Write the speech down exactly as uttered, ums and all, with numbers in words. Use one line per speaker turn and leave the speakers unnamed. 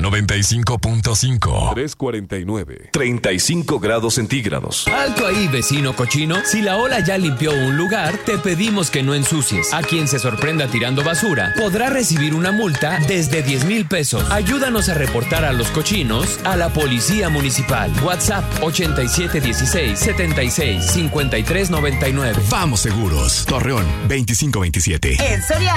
noventa y cinco punto cinco.
tres cuarenta y nueve.
treinta y cinco grados centígrados.
Alto ahí, vecino cochino. Si la ola ya limpió un lugar, te pedimos que no ensucies. A quien se sorprenda tirando basura podrá recibir una multa desde diez mil pesos. Ayúdanos a reportar a los cochinos a la Policía Municipal. WhatsApp ochenta y siete dieciséis setenta y seis cincuenta y tres noventa y nueve.
Vamos seguros. Torreón veinticinco veintisiete.
En Soriana